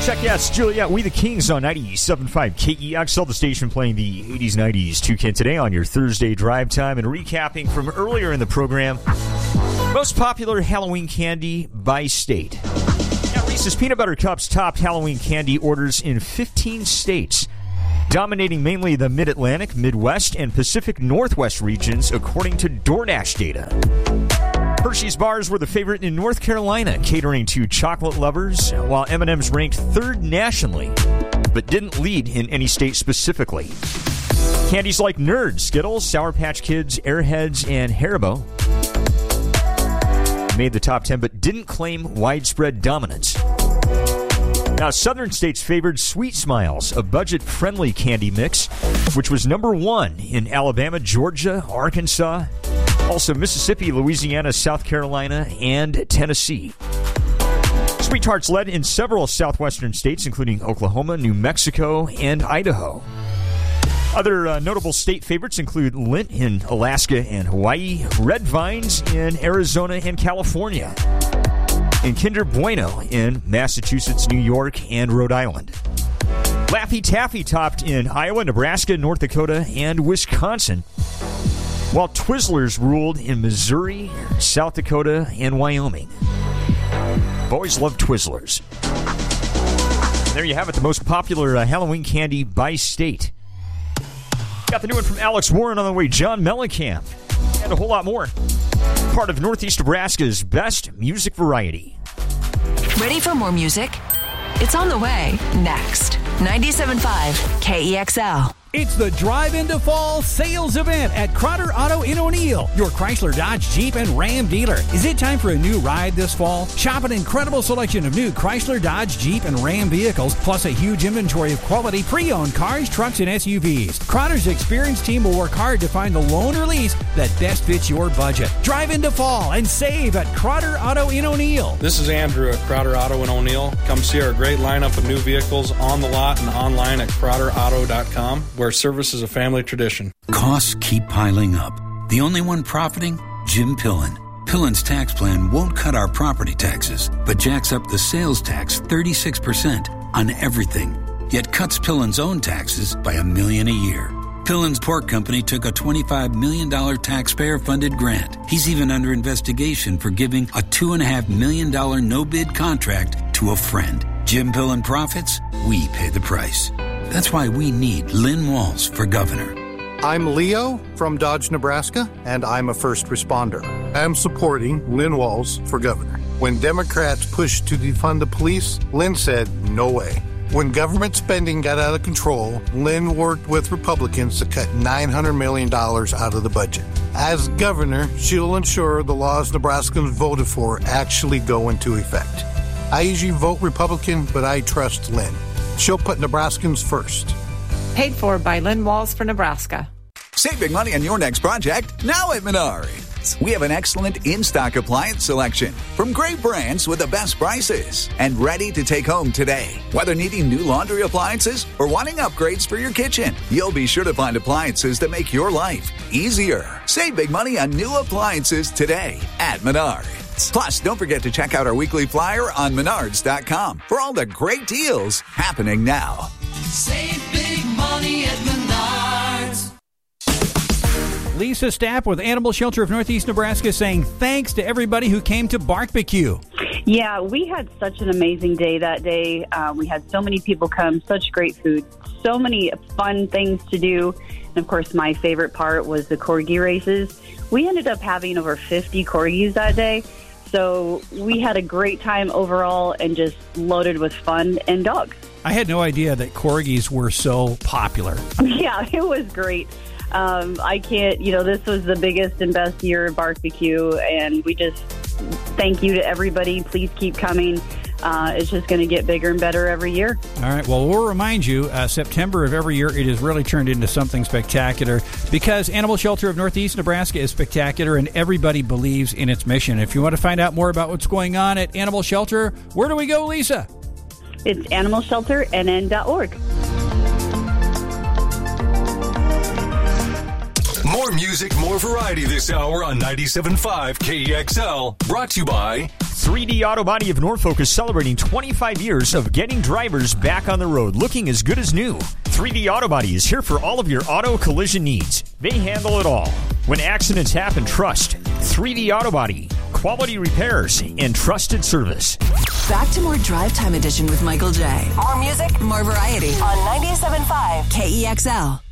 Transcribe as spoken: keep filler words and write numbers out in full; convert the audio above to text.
Check yes, Juliet, We the Kings on ninety-seven point five K E X L, the station playing the eighties, nineties Toucan today on your Thursday drive time and recapping from earlier in the program. Most popular Halloween candy by state. Yeah, Reese's Peanut Butter Cups topped Halloween candy orders in fifteen states, dominating mainly the Mid-Atlantic, Midwest, and Pacific Northwest regions, according to DoorDash data. Hershey's bars were the favorite in North Carolina, catering to chocolate lovers, while M and M's ranked third nationally, but didn't lead in any state specifically. Candies like Nerds, Skittles, Sour Patch Kids, Airheads, and Haribo made the top ten, but didn't claim widespread dominance. Now, southern states favored Sweet Smiles, a budget-friendly candy mix, which was number one in Alabama, Georgia, Arkansas, also Mississippi, Louisiana, South Carolina, and Tennessee. Sweet Tarts led in several southwestern states, including Oklahoma, New Mexico, and Idaho. Other uh, notable state favorites include Lindt in Alaska and Hawaii, Red Vines in Arizona and California, and Kinder Bueno in Massachusetts, New York, and Rhode Island. Laffy Taffy topped in Iowa, Nebraska, North Dakota, and Wisconsin, while Twizzlers ruled in Missouri, South Dakota, and Wyoming. I've always loved Twizzlers. There you have it, the most popular uh, Halloween candy by state. Got the new one from Alex Warren on the way, John Mellencamp, and a whole lot more. Part of Northeast Nebraska's best music variety. Ready for more music? It's on the way next. ninety-seven point five K E X L. It's the Drive into Fall sales event at Crotter Auto in O'Neill, your Chrysler, Dodge, Jeep, and Ram dealer. Is it time for a new ride this fall? Shop an incredible selection of new Chrysler, Dodge, Jeep, and Ram vehicles, plus a huge inventory of quality pre-owned cars, trucks, and S U Vs. Crotter's experienced team will work hard to find the loan or lease that best fits your budget. Drive into fall and save at Crotter Auto in O'Neill. This is Andrew at Crotter Auto in O'Neill. Come see our great lineup of new vehicles on the lot and online at crotter auto dot com, where service is a family tradition. Costs keep piling up. The only one profiting? Jim Pillen. Pillen's tax plan won't cut our property taxes, but jacks up the sales tax thirty-six percent on everything, yet cuts Pillen's own taxes by a million a year. Pillen's Pork Company took a twenty-five million dollars taxpayer-funded grant. He's even under investigation for giving a two point five million dollars no-bid contract to a friend. Jim Pillen profits, we pay the price. That's why we need Lynn Walls for governor. I'm Leo from Dodge, Nebraska, and I'm a first responder. I'm supporting Lynn Walls for governor. When Democrats pushed to defund the police, Lynn said, no way. When government spending got out of control, Lynn worked with Republicans to cut nine hundred million dollars out of the budget. As governor, she'll ensure the laws Nebraskans voted for actually go into effect. I usually vote Republican, but I trust Lynn. She'll put Nebraskans first. Paid for by Lynn Walls for Nebraska. Save big money on your next project now at Menards. We have an excellent in-stock appliance selection from great brands with the best prices and ready to take home today. Whether needing new laundry appliances or wanting upgrades for your kitchen, you'll be sure to find appliances that make your life easier. Save big money on new appliances today at Menards. Plus, don't forget to check out our weekly flyer on menards dot com for all the great deals happening now. Save big money at Menards. Lisa Stapp with Animal Shelter of Northeast Nebraska saying thanks to everybody who came to Barbecue. Yeah, we had such an amazing day that day. Uh, we had so many people come, such great food, so many fun things to do. And, of course, my favorite part was the corgi races. We ended up having over fifty corgis that day. So we had a great time overall and just loaded with fun and dogs. I had no idea that corgis were so popular. Yeah, it was great. Um, I can't, you know, this was the biggest and best year of barbecue, and we just thank you to everybody. Please keep coming. Uh, it's just going to get bigger and better every year. All right. Well, we'll remind you, uh, September of every year, it has really turned into something spectacular because Animal Shelter of Northeast Nebraska is spectacular and everybody believes in its mission. If you want to find out more about what's going on at Animal Shelter, where do we go, Lisa? It's animal shelter n n dot org. More music, more variety this hour on ninety-seven point five K E X L. Brought to you by three D Auto Body of Norfolk is celebrating twenty-five years of getting drivers back on the road looking as good as new. three D Auto Body is here for all of your auto collision needs. They handle it all. When accidents happen, trust three D Auto Body. Quality repairs and trusted service. Back to more Drive Time Edition with Michael J. More music, more variety on ninety-seven point five K E X L.